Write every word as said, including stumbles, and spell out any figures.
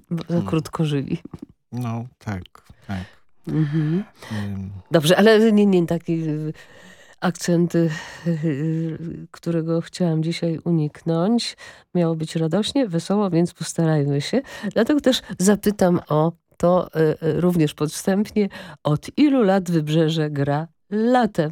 Bo za krótko żyli. No, tak, tak. Mhm. Ym. Dobrze, ale nie, nie taki akcent, którego chciałam dzisiaj uniknąć. Miało być radośnie, wesoło, więc postarajmy się. Dlatego też zapytam o to również podstępnie, od ilu lat Wybrzeże gra latem?